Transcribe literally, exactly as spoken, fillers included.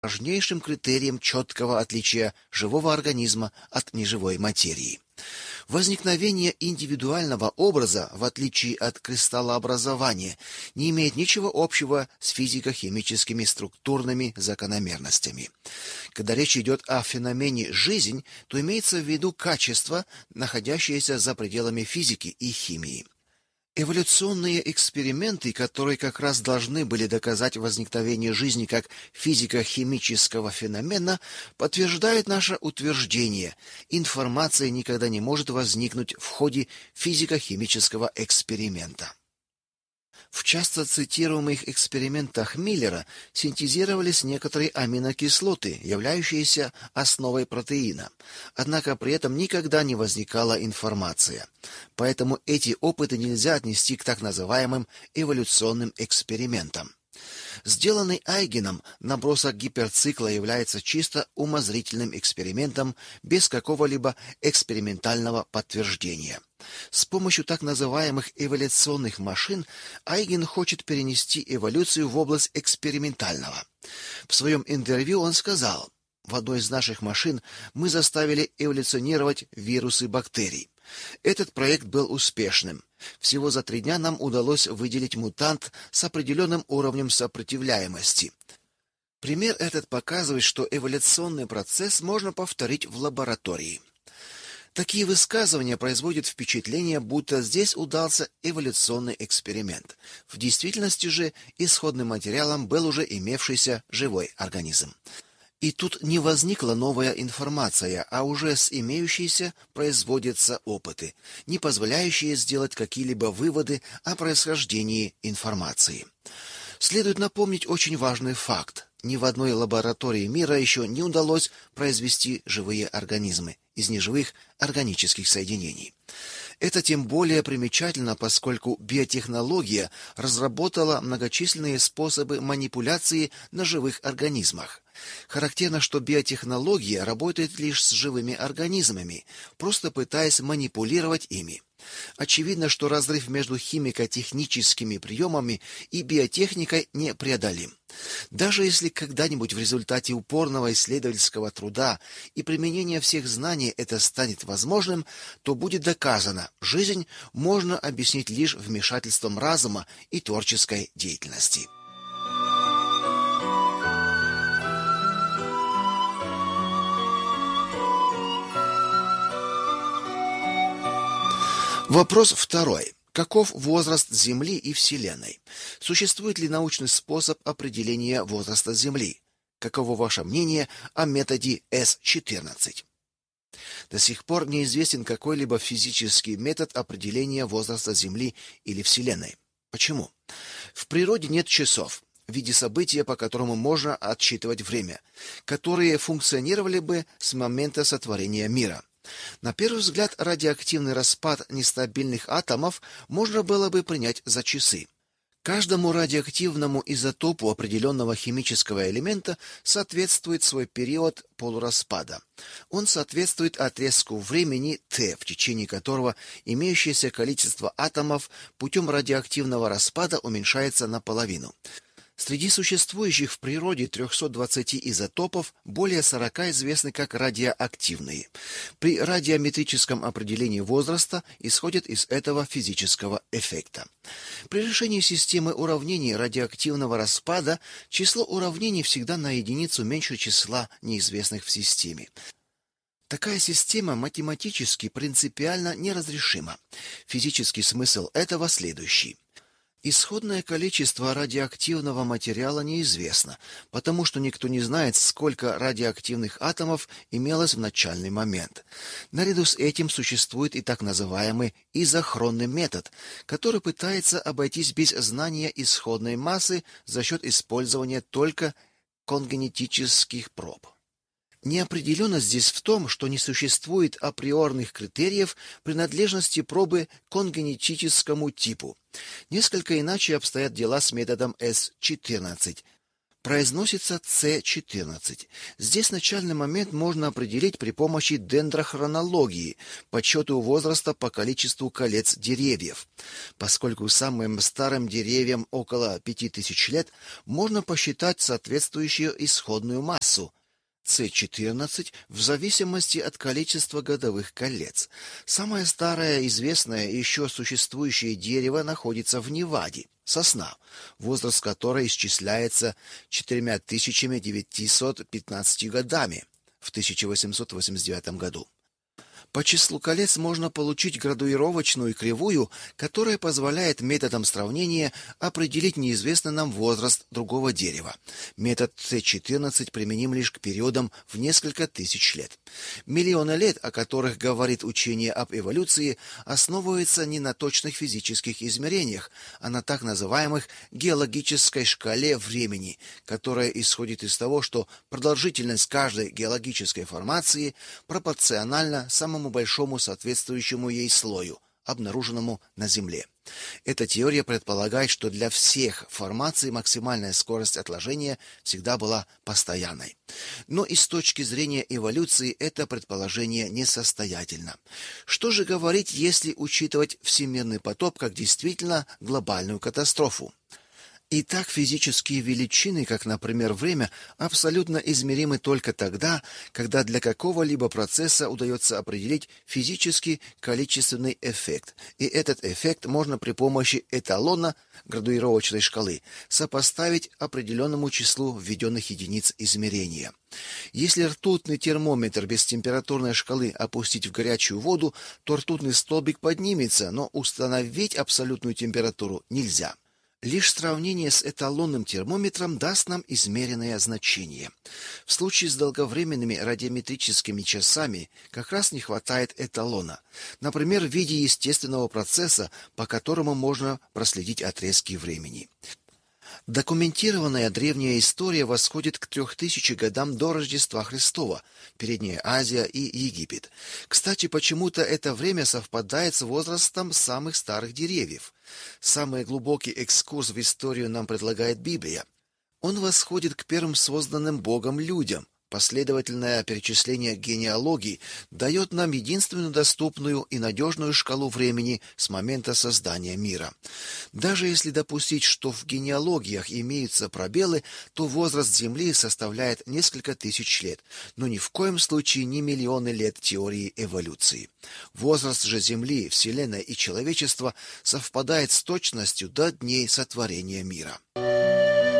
важнейшим критерием четкого отличия живого организма от неживой материи. Возникновение индивидуального образа, в отличие от кристаллообразования, не имеет ничего общего с физико-химическими структурными закономерностями. Когда речь идет о феномене «жизнь», то имеется в виду качество, находящееся за пределами физики и химии. Эволюционные эксперименты, которые как раз должны были доказать возникновение жизни как физико-химического феномена, подтверждают наше утверждение: информация никогда не может возникнуть в ходе физико-химического эксперимента. В часто цитируемых экспериментах Миллера синтезировались некоторые аминокислоты, являющиеся основой протеина. Однако при этом никогда не возникала информация. Поэтому эти опыты нельзя отнести к так называемым эволюционным экспериментам. Сделанный Айгеном набросок гиперцикла является чисто умозрительным экспериментом без какого-либо экспериментального подтверждения. С помощью так называемых эволюционных машин Айген хочет перенести эволюцию в область экспериментального. В своем интервью он сказал: «В одной из наших машин мы заставили эволюционировать вирусы бактерий. Этот проект был успешным. Всего за три дня нам удалось выделить мутант с определенным уровнем сопротивляемости. Пример этот показывает, что эволюционный процесс можно повторить в лаборатории». Такие высказывания производят впечатление, будто здесь удался эволюционный эксперимент. В действительности же исходным материалом был уже имевшийся живой организм. И тут не возникла новая информация, а уже с имеющейся производятся опыты, не позволяющие сделать какие-либо выводы о происхождении информации. Следует напомнить очень важный факт. Ни в одной лаборатории мира еще не удалось произвести живые организмы из неживых органических соединений. Это тем более примечательно, поскольку биотехнология разработала многочисленные способы манипуляции на живых организмах. Характерно, что биотехнология работает лишь с живыми организмами, просто пытаясь манипулировать ими. Очевидно, что разрыв между химико-техническими приемами и биотехникой непреодолим. Даже если когда-нибудь в результате упорного исследовательского труда и применения всех знаний это станет возможным, то будет доказано: жизнь можно объяснить лишь вмешательством разума и творческой деятельности. Вопрос второй. Каков возраст Земли и Вселенной? Существует ли научный способ определения возраста Земли? Каково ваше мнение о методе эс четырнадцать? До сих пор неизвестен какой-либо физический метод определения возраста Земли или Вселенной. Почему? В природе нет часов в виде события, по которому можно отсчитывать время, которые функционировали бы с момента сотворения мира. На первый взгляд, радиоактивный распад нестабильных атомов можно было бы принять за часы. Каждому радиоактивному изотопу определенного химического элемента соответствует свой период полураспада. Он соответствует отрезку времени Т, в течение которого имеющееся количество атомов путем радиоактивного распада уменьшается наполовину. Среди существующих в природе трехсот двадцати изотопов более сорока известны как радиоактивные. При радиометрическом определении возраста исходят из этого физического эффекта. При решении системы уравнений радиоактивного распада число уравнений всегда на единицу меньше числа неизвестных в системе. Такая система математически принципиально неразрешима. Физический смысл этого следующий. Исходное количество радиоактивного материала неизвестно, потому что никто не знает, сколько радиоактивных атомов имелось в начальный момент. Наряду с этим существует и так называемый изохронный метод, который пытается обойтись без знания исходной массы за счет использования только конгенетических проб. Неопределенность здесь в том, что не существует априорных критериев принадлежности пробы к конгенетическому типу. Несколько иначе обстоят дела с методом эс четырнадцать. произносится С четырнадцать. Здесь начальный момент можно определить при помощи дендрохронологии, подсчету возраста по количеству колец деревьев. Поскольку самым старым деревьям около пяти тысяч лет, можно посчитать соответствующую исходную массу С четырнадцать в зависимости от количества годовых колец. Самое старое известное еще существующее дерево находится в Неваде — сосна, возраст которой исчисляется четырьмя тысячами девятьюстами пятнадцатью годами в тысяча восемьсот восемьдесят девятом году. По числу колец можно получить градуировочную кривую, которая позволяет методом сравнения определить неизвестный нам возраст другого дерева. Метод С четырнадцать применим лишь к периодам в несколько тысяч лет. Миллионы лет, о которых говорит учение об эволюции, основываются не на точных физических измерениях, а на так называемых геологической шкале времени, которая исходит из того, что продолжительность каждой геологической формации пропорциональна самому большому соответствующему ей слою, обнаруженному на Земле. Эта теория предполагает, что для всех формаций максимальная скорость отложения всегда была постоянной. Но и с точки зрения эволюции это предположение несостоятельно. Что же говорить, если учитывать всемирный потоп как действительно глобальную катастрофу? Итак, физические величины, как, например, время, абсолютно измеримы только тогда, когда для какого-либо процесса удается определить физический количественный эффект, и этот эффект можно при помощи эталона градуировочной шкалы сопоставить определенному числу введенных единиц измерения. Если ртутный термометр без температурной шкалы опустить в горячую воду, то ртутный столбик поднимется, но установить абсолютную температуру нельзя. Лишь сравнение с эталонным термометром даст нам измеренное значение. В случае с долговременными радиометрическими часами как раз не хватает эталона, например, в виде естественного процесса, по которому можно проследить отрезки времени. Документированная древняя история восходит к трем тысячам годам до Рождества Христова, Передняя Азия и Египет. Кстати, почему-то это время совпадает с возрастом самых старых деревьев. Самый глубокий экскурс в историю нам предлагает Библия. Он восходит к первым созданным Богом людям. Последовательное перечисление генеалогий дает нам единственную доступную и надежную шкалу времени с момента создания мира. Даже если допустить, что в генеалогиях имеются пробелы, то возраст Земли составляет несколько тысяч лет, но ни в коем случае не миллионы лет теории эволюции. Возраст же Земли, Вселенной и человечества совпадает с точностью до дней сотворения мира.